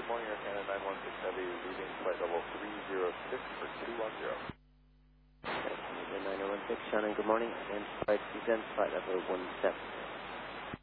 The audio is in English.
Good morning, Air Canada 916 Heavy, leaving flight level 306 for 210. Okay, 916, Shannon, good morning. And flight level 17.